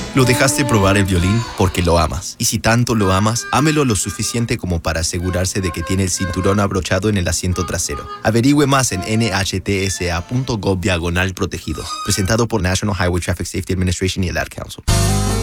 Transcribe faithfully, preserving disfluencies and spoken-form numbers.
Lo dejaste probar el violín porque lo amas. Y si tanto lo amas, ámelo lo suficiente como para asegurarse de que tiene el cinturón abrochado en el asiento trasero. Averigüe más en N H T S A punto gov diagonal protegidos. Presentado por National Highway Traffic Safety Administration y el Ad Council.